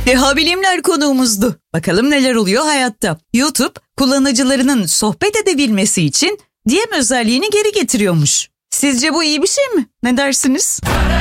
Deha Bilimler konuğumuzdu. Bakalım neler oluyor hayatta. YouTube kullanıcılarının sohbet edebilmesi için DM özelliğini geri getiriyormuş. Sizce bu iyi bir şey mi? Ne dersiniz?